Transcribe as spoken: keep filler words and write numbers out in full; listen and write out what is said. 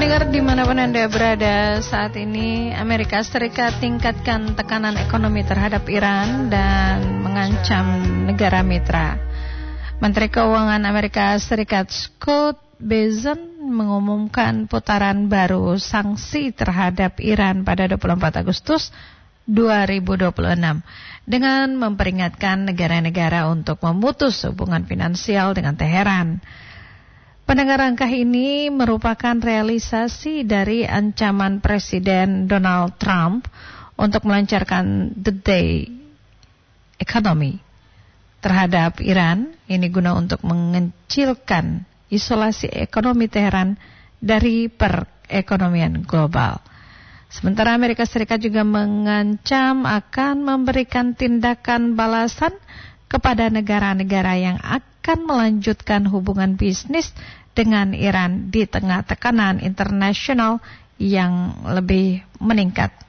Pendengar dimanapun Anda berada saat ini, Amerika Serikat tingkatkan tekanan ekonomi terhadap Iran dan mengancam negara mitra. Menteri Keuangan Amerika Serikat Scott Bessent mengumumkan putaran baru sanksi terhadap Iran pada dua puluh empat Agustus dua ribu dua puluh enam dengan memperingatkan negara-negara untuk memutus hubungan finansial dengan Teheran. Pendengar, langkah ini merupakan realisasi dari ancaman Presiden Donald Trump untuk melancarkan The Day Economy terhadap Iran. Ini guna untuk mengecilkan isolasi ekonomi Teheran dari perekonomian global. Sementara Amerika Serikat juga mengancam akan memberikan tindakan balasan kepada negara-negara yang akan melanjutkan hubungan bisnis dengan Iran di tengah tekanan internasional yang lebih meningkat.